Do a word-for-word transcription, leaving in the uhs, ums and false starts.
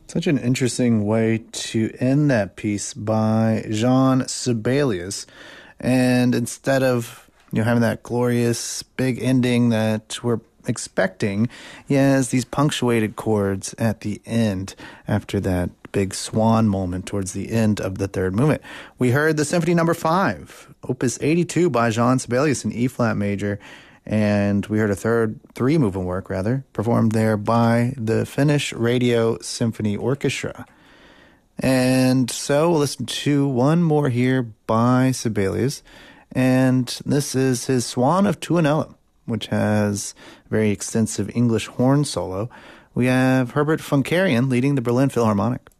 Such an interesting way to end that piece by Jean Sibelius. And instead of, you know, having that glorious big ending that we're expecting, he has these punctuated chords at the end after that big swan moment towards the end of the third movement. We heard the Symphony Number Five, Opus eighty-two by Jean Sibelius in E flat major. And we heard a third, three movement work, rather, performed there by the Finnish Radio Symphony Orchestra. And so we'll listen to one more here by Sibelius. And this is his Swan of Tuonela, which has a very extensive English horn solo. We have Herbert Funkarian leading the Berlin Philharmonic.